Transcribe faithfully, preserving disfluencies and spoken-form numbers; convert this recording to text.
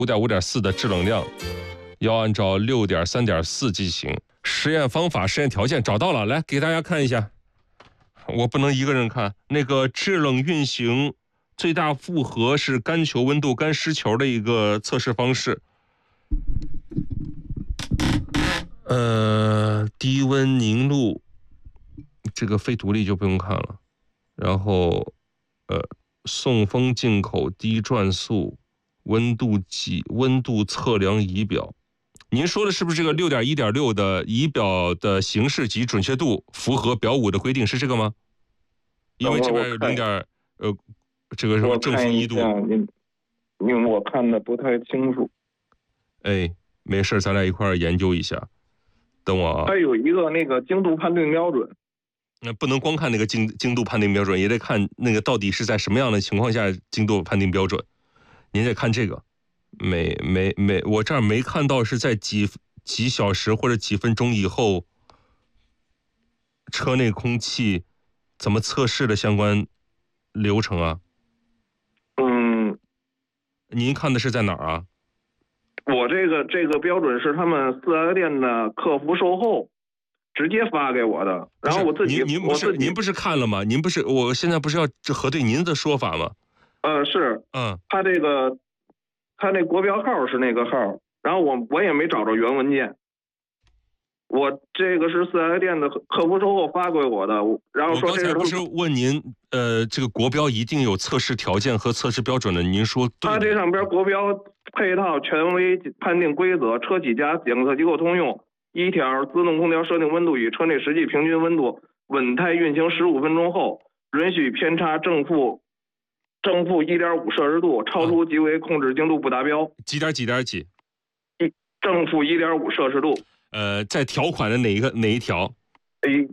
五点五点四的制冷量，要按照六点三点四进行。实验方法、实验条件找到了，来给大家看一下。我不能一个人看。那个制冷运行最大负荷是干球温度、干湿球的一个测试方式。呃，低温凝露，这个非独立就不用看了。然后，呃，送风进口低转速温度计温度测量仪表。您说的是不是这个六点一点六的仪表的形式及准确度符合表五的规定，是这个吗？因为这边有零点呃，这个什么正负一度， 因为我看的不太清楚。 哎，没事，咱俩一块儿研究一下。等我啊。 它有一个那个精度判定标准。 那不能光看那个精精度判定标准，也得看那个到底是在什么样的情况下精度判定标准。您得看这个。没没没，我这儿没看到是在几几小时或者几分钟以后，车内空气怎么测试的相关流程啊？ 嗯， 您看的是在哪儿啊？ 我这个这个标准是他们四 S 店的客服售后直接发给我的，然后我自己您您不是您不是看了吗？您不是我现在不是要核对您的说法吗？ 呃，是， 嗯， 他这个。他那国标号是那个号，然后我我也没找着原文件，我这个是四 S 店的客服售后发给我的，然后说这是我刚才不是问您，呃，这个国标一定有测试条件和测试标准的，您说对。 他这上边国标配套权威判定规则，车企加检测机构通用一条，自动空调设定温度与车内实际平均温度稳态运行十五分钟后，允许偏差正负。正负一点五摄氏度，超出即为控制精度不达标。 几点几点几？ 一正负一点五摄氏度。 呃，在条款的哪一个哪一条？ A